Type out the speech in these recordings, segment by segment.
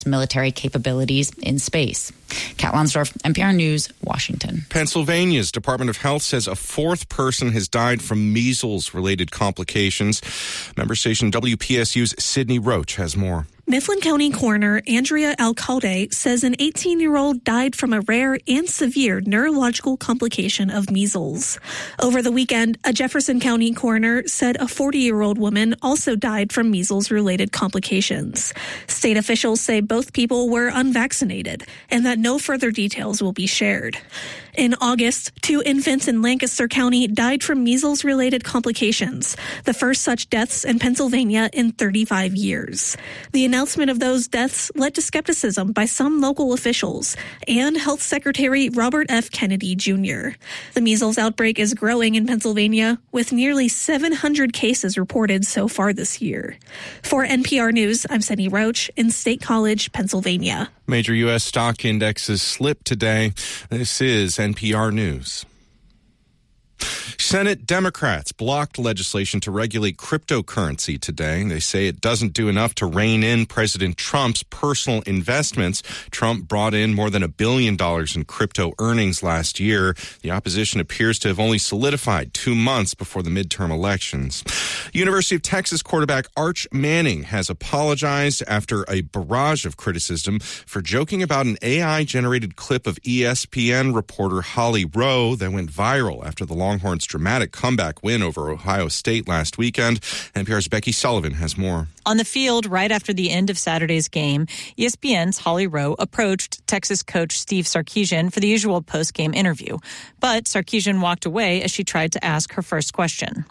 military capabilities in space. Kat Lonsdorf, NPR News, Washington. Pennsylvania's Department of Health says a fourth person has died from measles-related complications. Member station WPSU's Sydney Roach has more. Mifflin County Coroner Andrea Alcalde says an 18-year-old died from a rare and severe neurological complication of measles. Over the weekend, a Jefferson County coroner said a 40-year-old woman also died from measles-related complications. State officials say both people were unvaccinated and that no further details will be shared. In August, 2 infants in Lancaster County died from measles-related complications, the first such deaths in Pennsylvania in 35 years. The announcement of those deaths led to skepticism by some local officials and Health Secretary Robert F. Kennedy Jr. The measles outbreak is growing in Pennsylvania, with nearly 700 cases reported so far this year. For NPR News, I'm Sydney Roach in State College, Pennsylvania. Major U.S. stock indexes slipped today. This is NPR News. Senate Democrats blocked legislation to regulate cryptocurrency today. They say it doesn't do enough to rein in President Trump's personal investments. Trump brought in more than $1 billion in crypto earnings last year. The opposition appears to have only solidified 2 months before the midterm elections. University of Texas quarterback Arch Manning has apologized after a barrage of criticism for joking about an AI-generated clip of ESPN reporter Holly Rowe that went viral after the Longhorns' dramatic comeback win over Ohio State last weekend. NPR's Becky Sullivan has more. On the field, right after the end of Saturday's game, ESPN's Holly Rowe approached Texas coach Steve Sarkisian for the usual post-game interview. But Sarkisian walked away as she tried to ask her first question.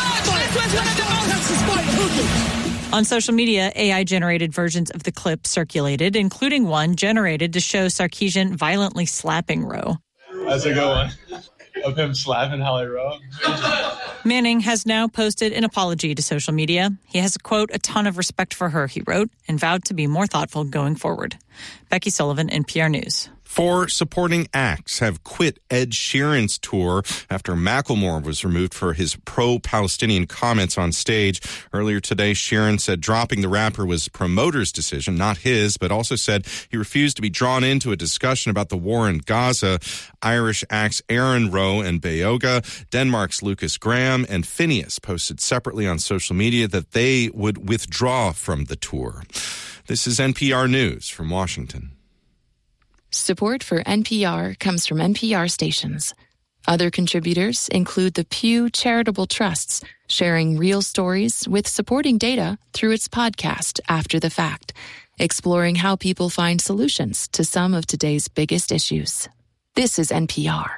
On social media, AI-generated versions of the clip circulated, including one generated to show Sarkisian violently slapping Rowe. That's a good one. Of him slapping Holly Rowe. Manning has now posted an apology to social media. He has, quote, a ton of respect for her, he wrote, and vowed to be more thoughtful going forward. Becky Sullivan, NPR News. 4 supporting acts have quit Ed Sheeran's tour after Macklemore was removed for his pro-Palestinian comments on stage. Earlier today, Sheeran said dropping the rapper was promoter's decision, not his, but also said he refused to be drawn into a discussion about the war in Gaza. Irish acts Aaron Rowe and Bayoga, Denmark's Lucas Graham, and Phineas posted separately on social media that they would withdraw from the tour. This is NPR News from Washington. Support for NPR comes from NPR stations. Other contributors include the Pew Charitable Trusts, sharing real stories with supporting data through its podcast After the Fact, exploring how people find solutions to some of today's biggest issues. This is NPR.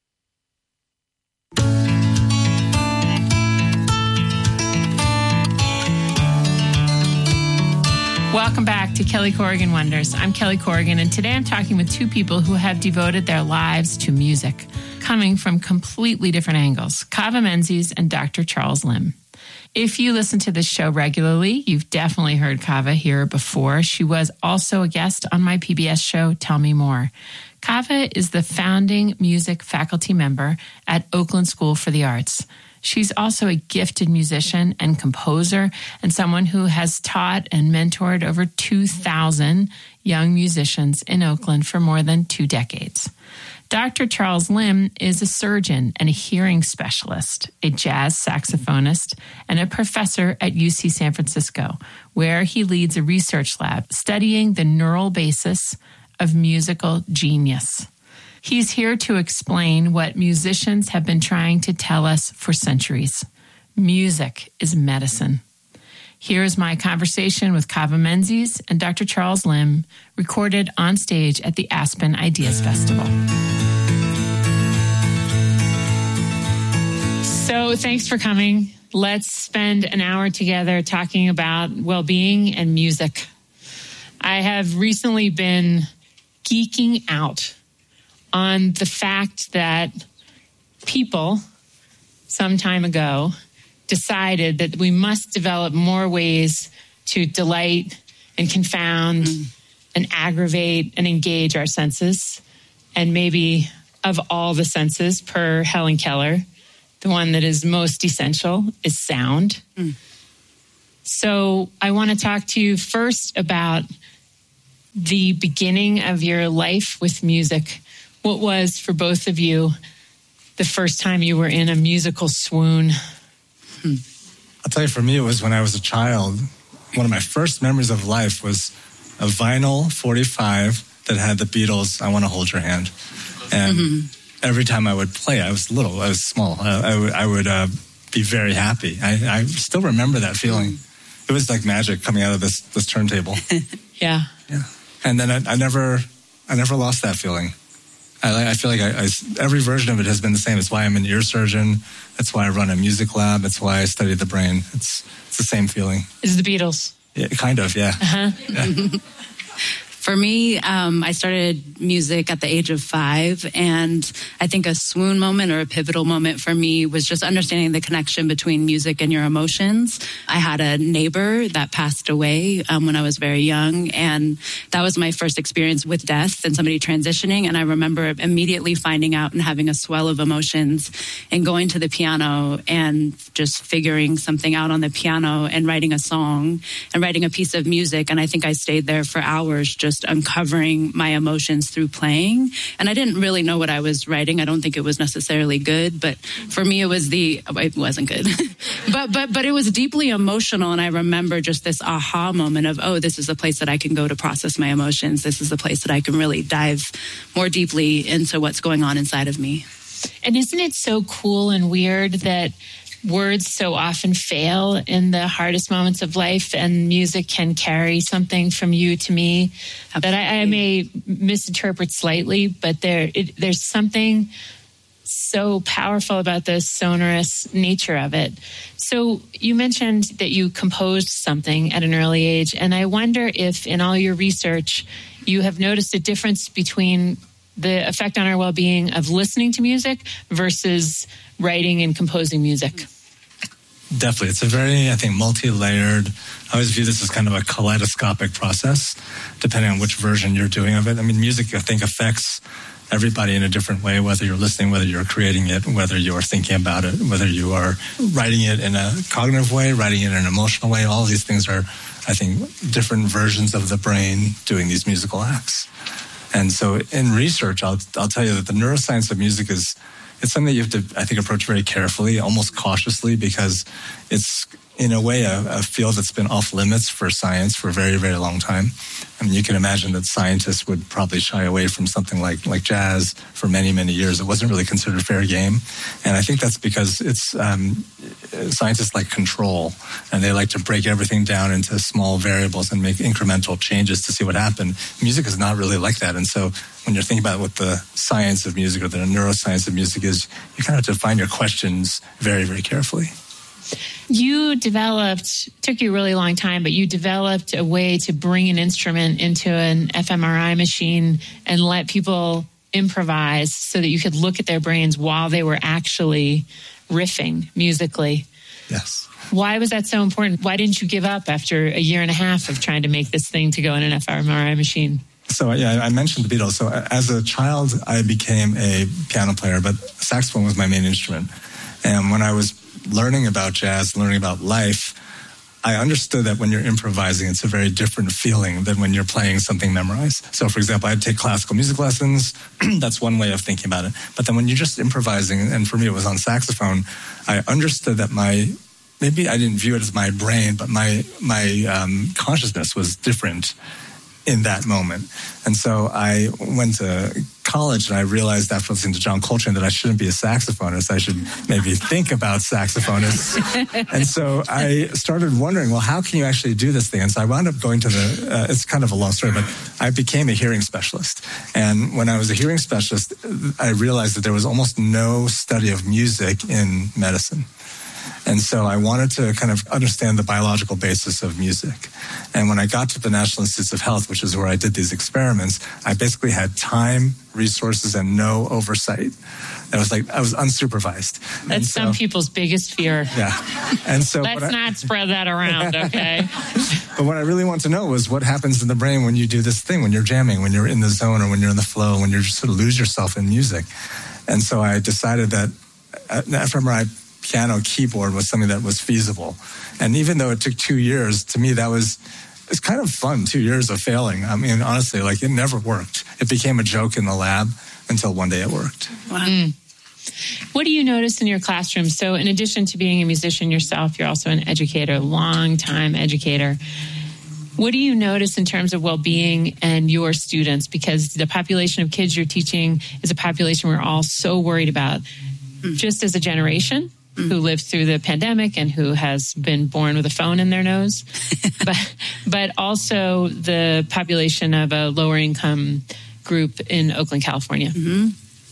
Welcome back to Kelly Corrigan Wonders. I'm Kelly Corrigan, and today I'm talking with 2 people who have devoted their lives to music, coming from completely different angles, Kaveh Menzies and Dr. Charles Limb. If you listen to this show regularly, you've definitely heard Kaveh here before. She was also a guest on my PBS show, Tell Me More. Kaveh is the founding music faculty member at Oakland School for the Arts. She's also a gifted musician and composer and someone who has taught and mentored over 2,000 young musicians in Oakland for more than 2 decades. Dr. Charles Limb is a surgeon and a hearing specialist, a jazz saxophonist, and a professor at UC San Francisco, where he leads a research lab studying the neural basis of musical genius. He's here to explain what musicians have been trying to tell us for centuries. Music is medicine. Here is my conversation with Kaveh Menzies and Dr. Charles Limb, recorded on stage at the Aspen Ideas Festival. So thanks for coming. Let's spend an hour together talking about well-being and music. I have recently been geeking out on the fact that people some time ago decided that we must develop more ways to delight and confound and aggravate and engage our senses. And maybe of all the senses, per Helen Keller, the one that is most essential is sound. So I want to talk to you first about the beginning of your life with music. What was, for both of you, the first time you were in a musical swoon? I'll tell you, for me, it was when I was a child. One of my first memories of life was a vinyl 45 that had the Beatles' I Want to Hold Your Hand. And every time I would play, I was little, I was small, I would be very happy. I still remember that feeling. It was like magic coming out of this turntable. Yeah. And then I never lost that feeling. I feel like every version of it has been the same. It's why I'm an ear surgeon. That's why I run a music lab. That's why I study the brain. It's the same feeling. It's the Beatles. Yeah, kind of, yeah. Uh-huh. Yeah. For me, I started music at the age of 5, and I think a swoon moment or a pivotal moment for me was just understanding the connection between music and your emotions. I had a neighbor that passed away when I was very young, and that was my first experience with death and somebody transitioning, and I remember immediately finding out and having a swell of emotions and going to the piano and just figuring something out on the piano and writing a song and writing a piece of music, and I think I stayed there for hours just uncovering my emotions through playing. And I didn't really know what I was writing. I don't think it was necessarily good, but for me it wasn't good. but it was deeply emotional, and I remember just this aha moment of, oh, this is a place that I can go to process my emotions. This is a place that I can really dive more deeply into what's going on inside of me. And isn't it so cool and weird that words so often fail in the hardest moments of life, and music can carry something from you to me? Absolutely. That I may misinterpret slightly, but there's something so powerful about the sonorous nature of it. So you mentioned that you composed something at an early age, and I wonder if in all your research you have noticed a difference between the effect on our well-being of listening to music versus writing and composing music. Definitely. It's a very, I think, multi-layered. I always view this as kind of a kaleidoscopic process, depending on which version you're doing of it. I mean, music, I think, affects everybody in a different way, whether you're listening, whether you're creating it, whether you're thinking about it, whether you are writing it in a cognitive way, writing it in an emotional way. All of these things are, I think, different versions of the brain doing these musical acts. And so in research, I'll tell you that the neuroscience of music it's something that you have to, I think, approach very carefully, almost cautiously, because it's, in a way, a field that's been off limits for science for a very, very long time. I mean, you can imagine that scientists would probably shy away from something like jazz for many, many years. It wasn't really considered fair game. And I think that's because it's scientists like control, and they like to break everything down into small variables and make incremental changes to see what happened. Music is not really like that. And so when you're thinking about what the science of music or the neuroscience of music is, you kind of have to define your questions very, very carefully. You took you a really long time, but you developed a way to bring an instrument into an fMRI machine and let people improvise so that you could look at their brains while they were actually riffing musically. Yes. Why was that so important? Why didn't you give up after a year and a half of trying to make this thing to go in an fMRI machine? So, yeah, I mentioned the Beatles. So as a child, I became a piano player, but saxophone was my main instrument. And when I was learning about jazz, learning about life, I understood that when you're improvising, it's a very different feeling than when you're playing something memorized. So, for example, I'd take classical music lessons. That's one way of thinking about it. But then when you're just improvising, and for me it was on saxophone, I understood that maybe I didn't view it as my brain, but my consciousness was different in that moment. And so I went to college, and I realized after listening to John Coltrane that I shouldn't be a saxophonist. I should maybe think about saxophonists. And so I started wondering, well, how can you actually do this thing? And so I wound up going to it's kind of a long story, but I became a hearing specialist. And when I was a hearing specialist, I realized that there was almost no study of music in medicine. And so I wanted to kind of understand the biological basis of music. And when I got to the National Institutes of Health, which is where I did these experiments, I basically had time, resources, and no oversight. And I was unsupervised. That's some people's biggest fear. Yeah. And so let's not spread that around, okay? But what I really want to know was what happens in the brain when you do this thing, when you're jamming, when you're in the zone, or when you're in the flow, when you just sort of lose yourself in music. And so I decided that an fMRI piano keyboard was something that was feasible. And even though it took 2 years, to me that was it's kind of fun, 2 years of failing. I mean, honestly, like it never worked. It became a joke in the lab until one day it worked. Wow. What do you notice in your classroom? So in addition to being a musician yourself, you're also an educator, long-time educator. What do you notice in terms of well-being and your students? Because the population of kids you're teaching is a population we're all so worried about, just as a generation who lived through the pandemic and who has been born with a phone in their nose, but also the population of a lower income group in Oakland, California. Mm-hmm.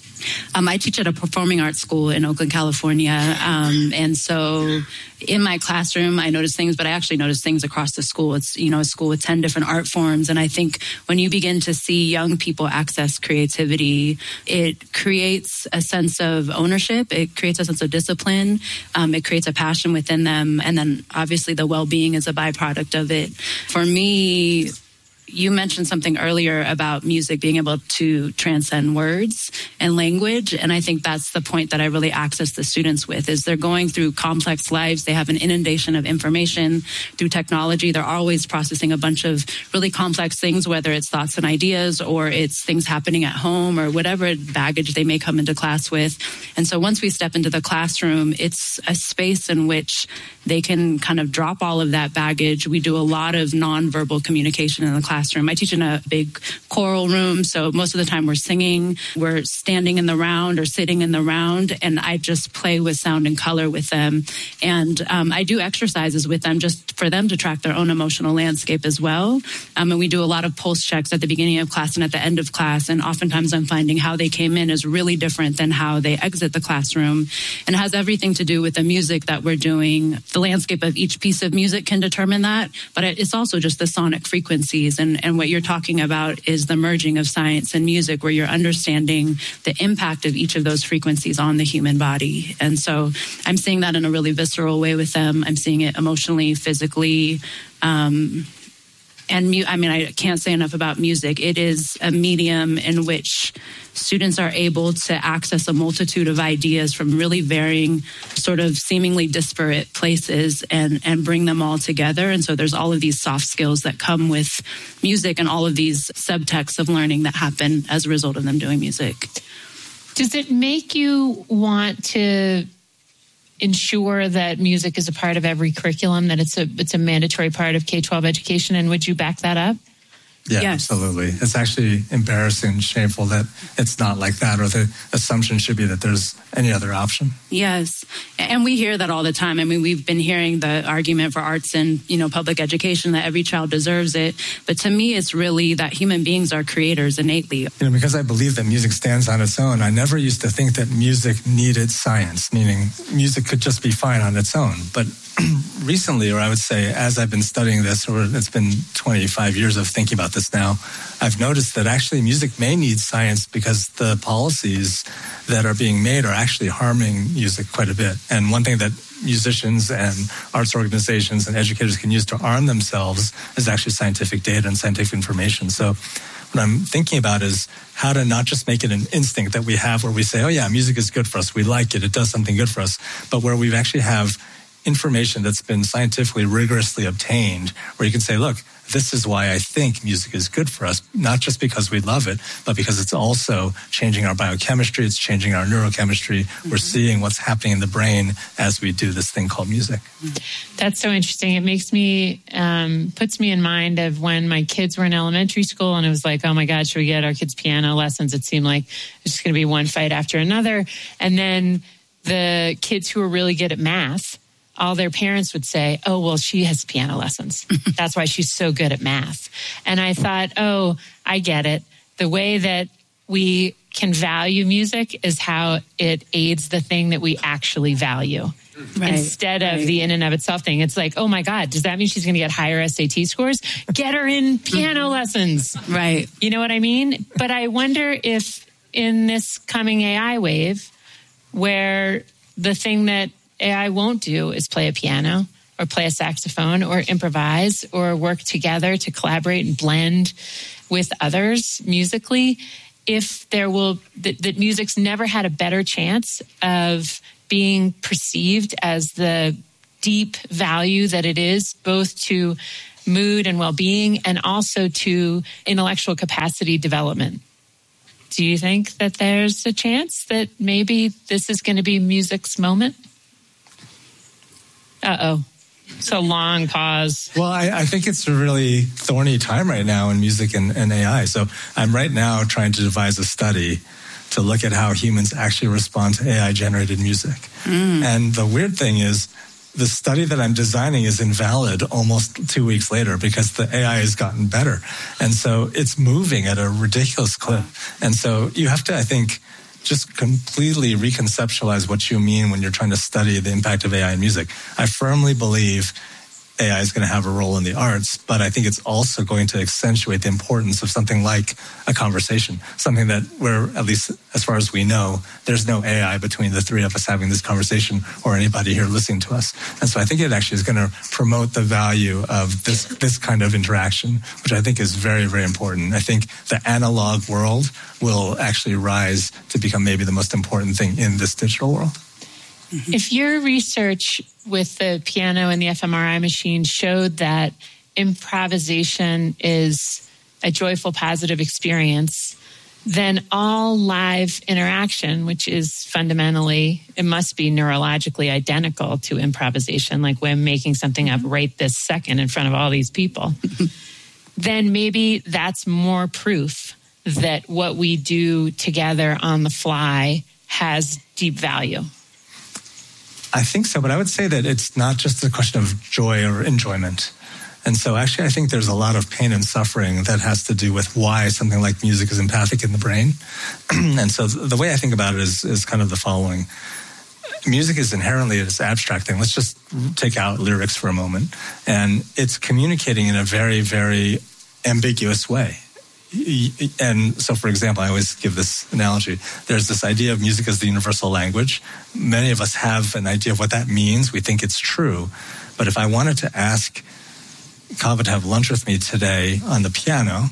I teach at a performing arts school in Oakland, California. And so in my classroom, I notice things, but I actually notice things across the school. It's, a school with 10 different art forms. And I think when you begin to see young people access creativity, it creates a sense of ownership. It creates a sense of discipline. It creates a passion within them. And then obviously the well-being is a byproduct of it. For me, you mentioned something earlier about music being able to transcend words and language. And I think that's the point that I really access the students with, is they're going through complex lives. They have an inundation of information through technology. They're always processing a bunch of really complex things, whether it's thoughts and ideas or it's things happening at home or whatever baggage they may come into class with. And so once we step into the classroom, it's a space in which they can kind of drop all of that baggage. We do a lot of nonverbal communication in the classroom. I teach in a big choral room, so most of the time we're singing, we're standing in the round or sitting in the round, and I just play with sound and color with them. And I do exercises with them just for them to track their own emotional landscape as well. And we do a lot of pulse checks at the beginning of class and at the end of class, and oftentimes I'm finding how they came in is really different than how they exit the classroom, and it has everything to do with the music that we're doing. The landscape of each piece of music can determine that, but it's also just the sonic frequencies. And what you're talking about is the merging of science and music, where you're understanding the impact of each of those frequencies on the human body. And so I'm seeing that in a really visceral way with them. I'm seeing it emotionally, physically. I can't say enough about music. It is a medium in which students are able to access a multitude of ideas from really varying, sort of seemingly disparate places and bring them all together. And so there's all of these soft skills that come with music and all of these subtexts of learning that happen as a result of them doing music. Does it make you want to ensure that music is a part of every curriculum, that it's a mandatory part of K-12 education? And would you back that up? Yeah, yes. Absolutely. It's actually embarrassing and shameful that it's not like that, or the assumption should be that there's any other option. Yes. And we hear that all the time. I mean, we've been hearing the argument for arts and, public education that every child deserves it. But to me, it's really that human beings are creators innately. Because I believe that music stands on its own, I never used to think that music needed science, meaning music could just be fine on its own. But recently, or I would say as I've been studying this, or it's been 25 years of thinking about this now, I've noticed that actually music may need science because the policies that are being made are actually harming music quite a bit. And one thing that musicians and arts organizations and educators can use to arm themselves is actually scientific data and scientific information. So what I'm thinking about is how to not just make it an instinct that we have where we say, oh yeah, music is good for us, we like it, it does something good for us, but where we actually have information that's been scientifically rigorously obtained, where you can say, look, this is why I think music is good for us, not just because we love it, but because it's also changing our biochemistry, it's changing our neurochemistry. Mm-hmm. We're seeing what's happening in the brain as we do this thing called music. That's so interesting. It makes me, puts me in mind of when my kids were in elementary school, and it was like, oh my God, should we get our kids piano lessons? It seemed like it's just going to be one fight after another. And then the kids who were really good at math, all their parents would say, oh, well, she has piano lessons. That's why she's so good at math. And I thought, oh, I get it. The way that we can value music is how it aids the thing that we actually value. Right, instead of the in and of itself thing. It's like, oh my God, does that mean she's going to get higher SAT scores? Get her in piano lessons. Right. You know what I mean? But I wonder if in this coming AI wave, where the thing that AI won't do is play a piano or play a saxophone or improvise or work together to collaborate and blend with others musically, if there will, that music's never had a better chance of being perceived as the deep value that it is, both to mood and well-being, and also to intellectual capacity development. Do you think that there's a chance that maybe this is going to be music's moment? Uh-oh. It's a long pause. Well, I think it's a really thorny time right now in music and AI. So I'm right now trying to devise a study to look at how humans actually respond to AI-generated music. And the weird thing is, the study that I'm designing is invalid almost 2 weeks later because the AI has gotten better. And so it's moving at a ridiculous clip. And so you have to, I think, just completely reconceptualize what you mean when you're trying to study the impact of AI in music. I firmly believe AI is going to have a role in the arts, but I think it's also going to accentuate the importance of something like a conversation, something that we're, at least as far as we know, there's no AI between the three of us having this conversation or anybody here listening to us. And so I think it actually is going to promote the value of this kind of interaction, which I think is very, very important. I think the analog world will actually rise to become maybe the most important thing in this digital world. If your research with the piano and the fMRI machine showed that improvisation is a joyful, positive experience, then all live interaction, which is fundamentally, it must be neurologically identical to improvisation, like we're making something up right this second in front of all these people, then maybe that's more proof that what we do together on the fly has deep value. I think so, but I would say that it's not just a question of joy or enjoyment. And so actually I think there's a lot of pain and suffering that has to do with why something like music is empathic in the brain. And so the way I think about it is kind of the following. Music is inherently this abstract thing. Let's just take out lyrics for a moment. And it's communicating in a very, very ambiguous way. And so, for example, I always give this analogy. There's this idea of music as the universal language. Many of us have an idea of what that means. We think it's true. But if I wanted to ask Kaveh to have lunch with me today on the piano,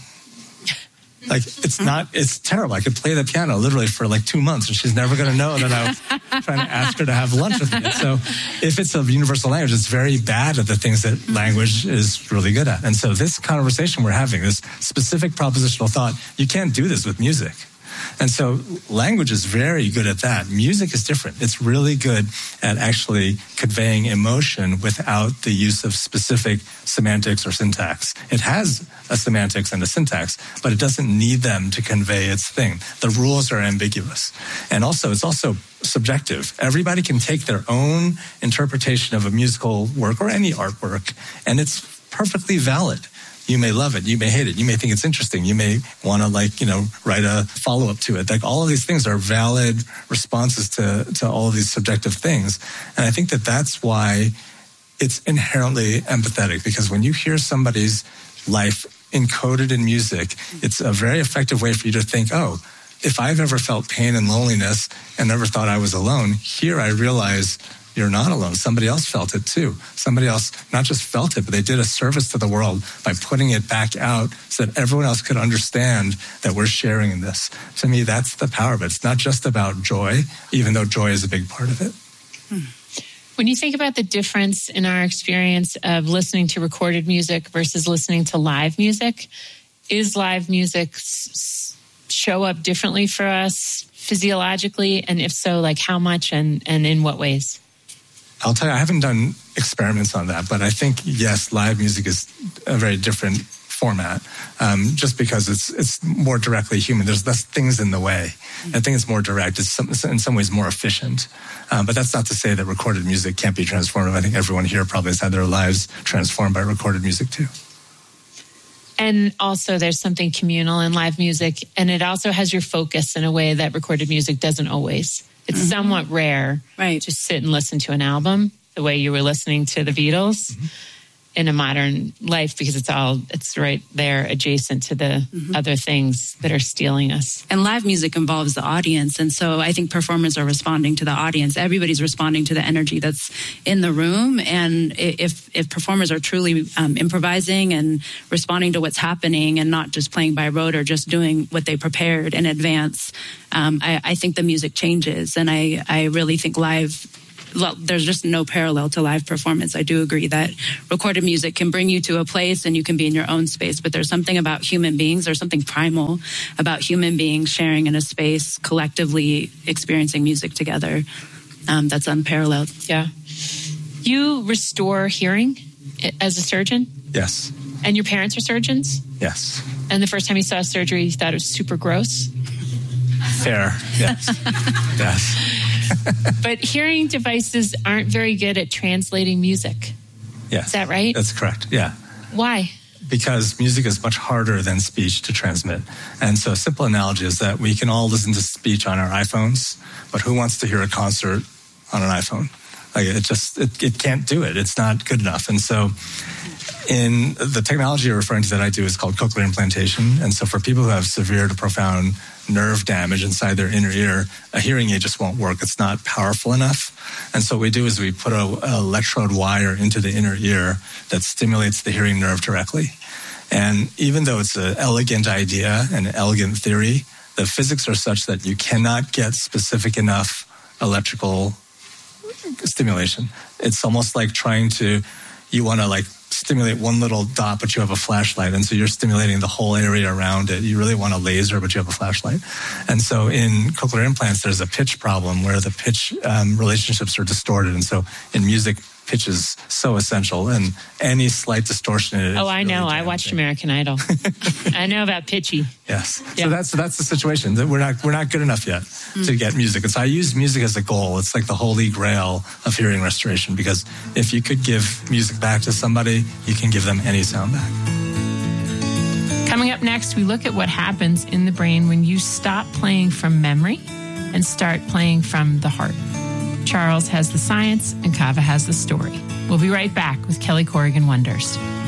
like, it's terrible. I could play the piano literally for like 2 months and she's never going to know that I was trying to ask her to have lunch with me. And so if it's a universal language, it's very bad at the things that language is really good at. And so this conversation we're having, this specific propositional thought, you can't do this with music. And so language is very good at that. Music is different. It's really good at actually conveying emotion without the use of specific semantics or syntax. It has a semantics and a syntax, but it doesn't need them to convey its thing. The rules are ambiguous. And also, it's also subjective. Everybody can take their own interpretation of a musical work or any artwork, and it's perfectly valid. You may love it. You may hate it. You may think it's interesting. You may want to write a follow-up to it. Like, all of these things are valid responses to all of these subjective things. And I think that that's why it's inherently empathetic, because when you hear somebody's life encoded in music, it's a very effective way for you to think, oh, if I've ever felt pain and loneliness and never thought I was alone, here I realize you're not alone. Somebody else felt it too. Somebody else not just felt it, but they did a service to the world by putting it back out so that everyone else could understand that we're sharing in this. To me, that's the power of it. It's not just about joy, even though joy is a big part of it. When you think about the difference in our experience of listening to recorded music versus listening to live music, is live music show up differently for us physiologically? And if so, like how much and in what ways? I'll tell you, I haven't done experiments on that, but I think, yes, live music is a very different format, just because it's more directly human. There's less things in the way. I think it's more direct. It's in some ways more efficient. But that's not to say that recorded music can't be transformative. I think everyone here probably has had their lives transformed by recorded music too. And also there's something communal in live music, and it also has your focus in a way that recorded music doesn't always. It's somewhat rare to sit and listen to an album the way you were listening to the Beatles in a modern life, because it's right there adjacent to the other things that are stealing us. And live music involves the audience. And so I think performers are responding to the audience. Everybody's responding to the energy that's in the room. And if performers are truly improvising and responding to what's happening and not just playing by rote or just doing what they prepared in advance, I think the music changes. And I really think live there's just no parallel to live performance. I do agree that recorded music can bring you to a place and you can be in your own space, but there's something about human beings, or something primal about human beings sharing in a space, collectively experiencing music together. That's unparalleled. Yeah. You restore hearing as a surgeon? Yes. And your parents are surgeons? Yes. And the first time you saw surgery, you thought it was super gross? Fair. Yes. Yes. But hearing devices aren't very good at translating music. Yes. Is that right? That's correct. Yeah. Why? Because music is much harder than speech to transmit. And so a simple analogy is that we can all listen to speech on our iPhones, but who wants to hear a concert on an iPhone? Like it can't do it. It's not good enough. And so in the technology you're referring to that I do is called cochlear implantation. And so for people who have severe to profound nerve damage inside their inner ear, a hearing aid just won't work. It's not powerful enough. And so what we do is we put an electrode wire into the inner ear that stimulates the hearing nerve directly. And even though it's an elegant idea and an elegant theory, the physics are such that you cannot get specific enough electrical stimulation. It's almost like you want to stimulate one little dot, but you have a flashlight. And so you're stimulating the whole area around it. You really want a laser, but you have a flashlight. And so in cochlear implants, there's a pitch problem where the pitch relationships are distorted. And so in music, pitch is so essential, and any slight distortion in it. Oh, I know. I watched American Idol. I know about pitchy. Yes. Yeah. So that's the situation. That we're not good enough yet to get music. And so I use music as a goal. It's like the holy grail of hearing restoration, because if you could give music back to somebody, you can give them any sound back. Coming up next, we look at what happens in the brain when you stop playing from memory and start playing from the heart. Charles has the science and Kava has the story. We'll be right back with Kelly Corrigan Wonders.